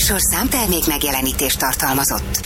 műsor számtermék megjelenítést tartalmazott.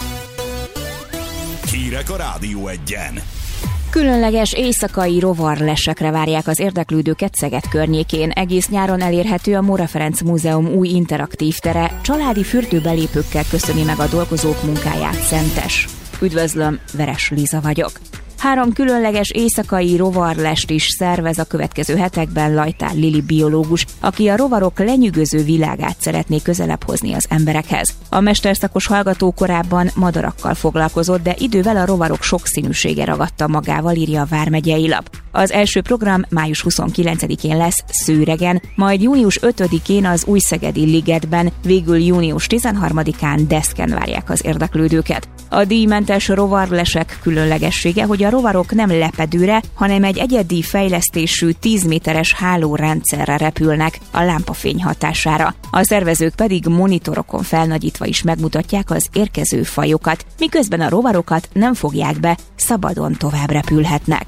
Hírek a Rádió Egyen. Különleges éjszakai rovarlesekre várják az érdeklődőket Szeged környékén. Egész nyáron elérhető a Móra Ferenc Múzeum új interaktív tere. Családi fürdőbelépőkkel köszöni meg a dolgozók munkáját Szentes. Üdvözlöm, Veres Liza vagyok. 3 különleges éjszakai rovarlest is szervez a következő hetekben Lajtár Lili biológus, aki a rovarok lenyűgöző világát szeretné közelebb hozni az emberekhez. A mesterszakos hallgató korábban madarakkal foglalkozott, de idővel a rovarok sokszínűsége ragadta magával, írja a Vármegyei Lap. Az első program május 29-én lesz Szőregen, majd június 5-én az Újszegedi Ligetben, végül június 13-án Deszken várják az érdeklődőket. A díjmentes rovarlesek különlegessége, hogy a rovarok nem lepedőre, hanem egy egyedi fejlesztésű 10 méteres hálórendszerre repülnek a lámpafény hatására. A szervezők pedig monitorokon felnagyítva is megmutatják az érkező fajokat, miközben a rovarokat nem fogják be, szabadon tovább repülhetnek.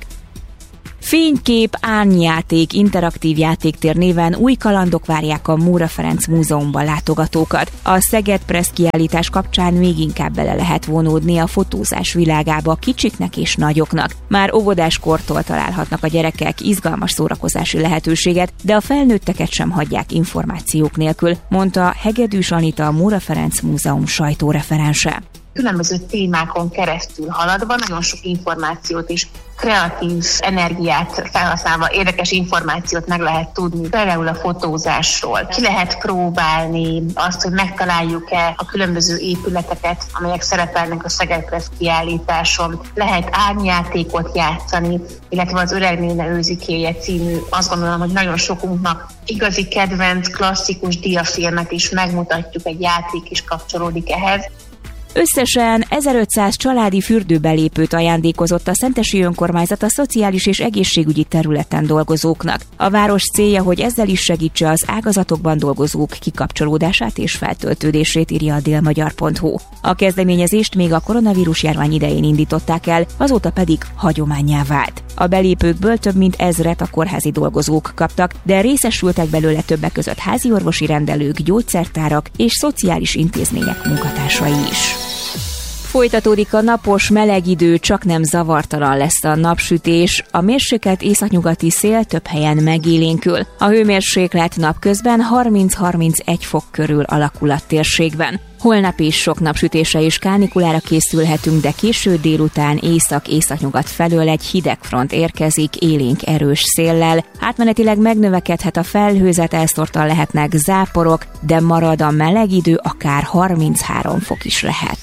Fénykép árnyjáték interaktív játéktér néven új kalandok várják a Móra Ferenc Múzeumban látogatókat. A Szeged Press kiállítás kapcsán még inkább bele lehet vonódni a fotózás világába kicsiknek és nagyoknak. Már óvodáskortól találhatnak a gyerekek izgalmas szórakozási lehetőséget, de a felnőtteket sem hagyják információk nélkül, mondta Hegedűs Anita, a Móra Ferenc Múzeum sajtóreferense. Különböző témákon keresztül haladva nagyon sok információt és kreatív energiát felhasználva érdekes információt meg lehet tudni, például a fotózásról. Ki lehet próbálni azt, hogy megtaláljuk-e a különböző épületeket, amelyek szerepelnek a Szeged Press kiállításon. Lehet árnyjátékot játszani, illetve az Öreg néne őzikéje című, azt gondolom, hogy nagyon sokunknak igazi kedvenc, klasszikus diafilmet is megmutatjuk, egy játék is kapcsolódik ehhez. Összesen 1500 családi fürdőbelépőt ajándékozott a Szentesi Önkormányzat a szociális és egészségügyi területen dolgozóknak. A város célja, hogy ezzel is segítse az ágazatokban dolgozók kikapcsolódását és feltöltődését, írja a délmagyar.hu. A kezdeményezést még a koronavírus járvány idején indították el, azóta pedig hagyománnyá vált. A belépőkből több mint 1000-et a kórházi dolgozók kaptak, de részesültek belőle többek között háziorvosi rendelők, gyógyszertárak és szociális intézmények munkatársai is. Folytatódik a napos meleg idő, csaknem zavartalan lesz a napsütés, a mérsékelt északnyugati szél több helyen megélénkül. A hőmérséklet napközben 30-31 fok körül alakul a térségben. Holnap is sok napsütésre és kánikulára készülhetünk, de késő délután észak-északnyugat felől egy hideg front érkezik élénk erős széllel. Átmenetileg megnövekedhet a felhőzet, elszórtan lehetnek záporok, de marad a meleg idő, akár 33 fok is lehet.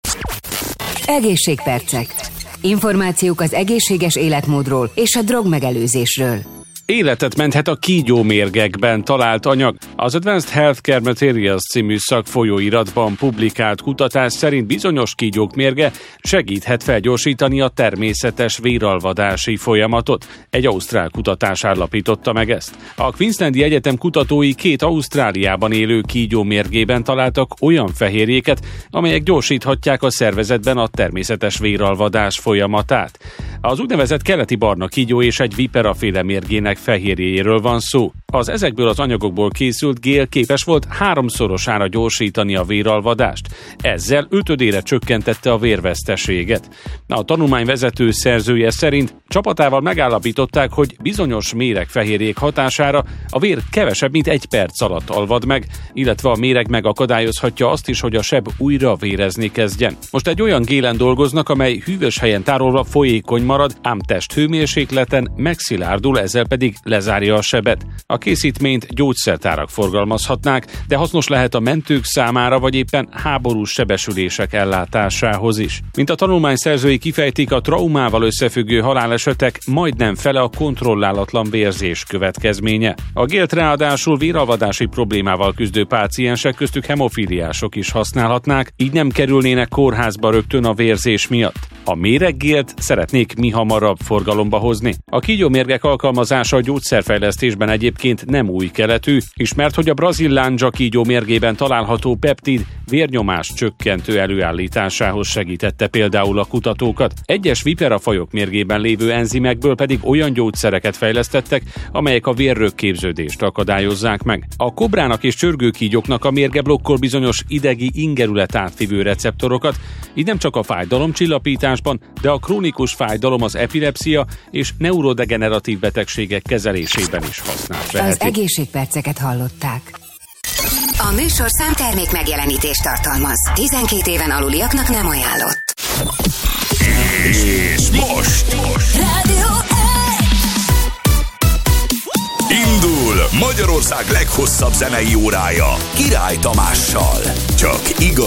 Egészségpercek. Információk az egészséges életmódról és a drogmegelőzésről. Életet menthet a kígyómérgekben talált anyag. Az Advanced Healthcare Materials című szakfolyóiratban publikált kutatás szerint bizonyos kígyók mérge segíthet felgyorsítani a természetes véralvadási folyamatot. Egy ausztrál kutatás állapította meg ezt. A Queenslandi Egyetem kutatói 2 Ausztráliában élő kígyó mérgében találtak olyan fehérjéket, amelyek gyorsíthatják a szervezetben a természetes véralvadás folyamatát. Az úgynevezett keleti barna kígyó és egy viperaféle mérgének fehérjéjéről van szó. Az ezekből az anyagokból készült gél képes volt 3-szorosára gyorsítani a véralvadást. Ezzel 5-ödére csökkentette a vérveszteséget. A tanulmány vezető szerzője szerint csapatával megállapították, hogy bizonyos méregfehérjék hatására a vér kevesebb, mint 1 perc alatt alvad meg, illetve a méreg megakadályozhatja azt is, hogy a seb újra vérezni kezdjen. Most egy olyan gélen dolgoznak, amely hűvös helyen tárolva folyékony marad, ám testhőmérsékleten megszilárdul, ezzel pedig lezárja a sebet. A készítményt gyógyszertárak forgalmazhatnák, de hasznos lehet a mentők számára, vagy éppen háborús sebesülések ellátásához is. Mint a tanulmány szerzői kifejtik, a traumával összefüggő halálesetek majdnem fele a kontrollálatlan vérzés következménye. A gélt ráadásul véralvadási problémával küzdő páciensek, köztük hemofíliások is használhatnák, így nem kerülnének kórházba rögtön a vérzés miatt. A méreggélt szeretnék mihamarabb forgalomba hozni. A kígyómérgek alkalmazása a gyógyszerfejlesztésben egyébként nem új keletű, ismert, hogy a brazil lándzsa kígyómérgében található peptid vérnyomás csökkentő előállításához segítette például a kutatókat. Egyes viperafajok mérgében lévő enzimekből pedig olyan gyógyszereket fejlesztettek, amelyek a vérrögképződést akadályozzák meg. A kobrának és csörgőkígyóknak a mérge blokkol bizonyos idegi ingerület átvivő receptorokat, így nem csak a fájdalomcsillapításban, de a krónikus fájdalom, az epilepszia és neurodegeneratív betegségek kezelésében is használt Az vehetik. egészségperceket hallották. A műsor számtermék megjelenítést tartalmaz. 12 éven aluliaknak nem ajánlott. És most Rádió indul Magyarország leghosszabb zenei órája Király Tamással. Csak igaz